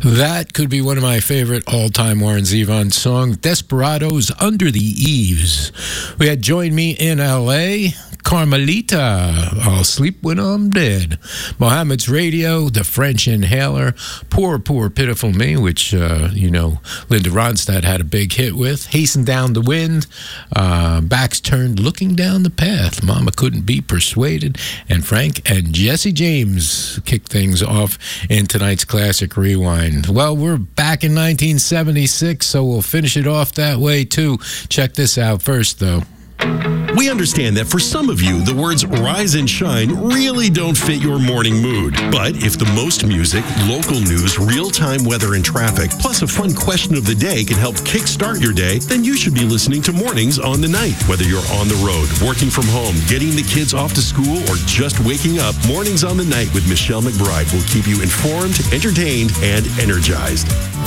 That could be one of my favorite all-time Warren Zevon songs, Desperados, Under the Eaves. We had Join Me in L.A., Carmelita, I'll Sleep When I'm Dead, Mohammed's Radio, The French Inhaler, Poor, Poor, Pitiful Me, which, Linda Ronstadt had a big hit with, Hasten Down the Wind, Backs Turned, Looking Down the Path, Mama Couldn't Be Persuaded, and Frank and Jesse James kick things off in tonight's Classic Rewind. Well, we're back in 1976, so we'll finish it off that way, too. Check this out first, though. We understand that for some of you, the words rise and shine really don't fit your morning mood. But if the most music, local news, real-time weather and traffic, plus a fun question of the day can help kickstart your day, then you should be listening to Mornings on the Night. Whether you're on the road, working from home, getting the kids off to school, or just waking up, Mornings on the Night with Michelle McBride will keep you informed, entertained, and energized.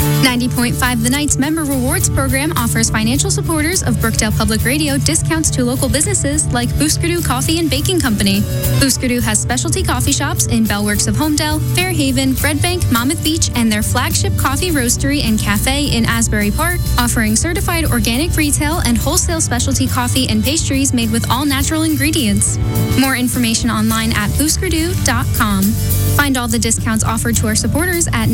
90.5 The Night's Member Rewards Program offers financial supporters of Brookdale Public Radio discounts to local businesses like Booskerdoo Coffee and Baking Company. Booskerdoo has specialty coffee shops in Bellworks of Homedale, Fairhaven, Red Bank, Monmouth Beach, and their flagship coffee roastery and cafe in Asbury Park, offering certified organic retail and wholesale specialty coffee and pastries made with all natural ingredients. More information online at booskerdoo.com. Find all the discounts offered to our supporters at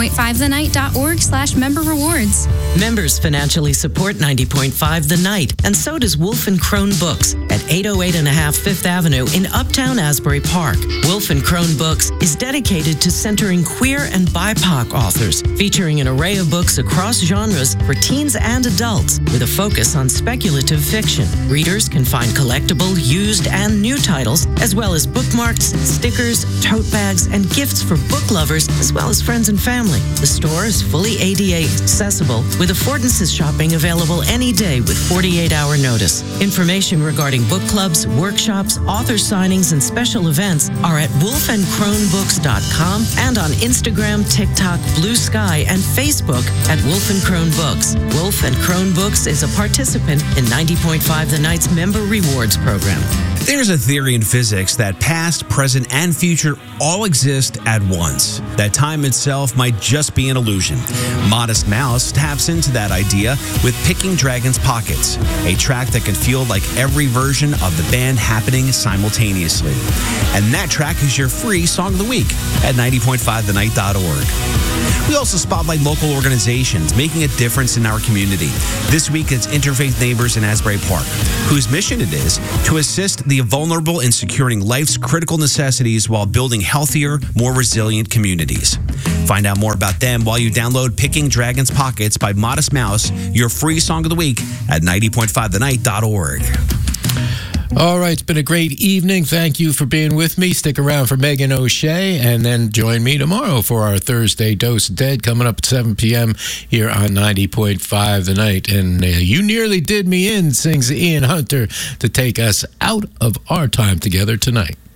90.5thenight.org/member rewards. Members financially support 90.5 The Night, and so does Wolf & Crone Books at 808.5 Fifth Avenue in Uptown Asbury Park. Wolf & Crone Books is dedicated to centering queer and BIPOC authors, featuring an array of books across genres for teens and adults, with a focus on speculative fiction. Readers can find collectible, used, and new titles, as well as bookmarks, stickers, tote bags, and gifts for book lovers, as well as friends and family. The store is fully ADA accessible, with affordances shopping available any day with 48-hour notice. Information regarding book clubs, workshops, author signings, and special events are at wolfandcronebooks.com and on Instagram, TikTok, Blue Sky, and Facebook at Wolf & Crone Books. Wolf & Crone Books is a participant in 90.5 The Night's Member Rewards Program. There's a theory in physics that past, present, and future all exist at once. That time itself might just be an illusion. Modest Mouse taps into that idea with Picking Dragon's Pockets, a track that can feel like every version of the band happening simultaneously. And that track is your free Song of the Week at 90.5thenight.org. We also spotlight local organizations making a difference in our community. This week, it's Interfaith Neighbors in Asbury Park, whose mission it is to assist the vulnerable in securing life's critical necessities while building healthier, more resilient communities. Find out more about them while you download Picking Dragon's Pockets by Modest Mouse, your free Song of the Week at 90.5thenight.org. All right, it's been a great evening. Thank you for being with me. Stick around for Megan O'Shea, and then join me tomorrow for our Thursday Dose of Dead coming up at 7 p.m. here on 90.5 The Night. And You Nearly Did Me In sings Ian Hunter to take us out of our time together tonight.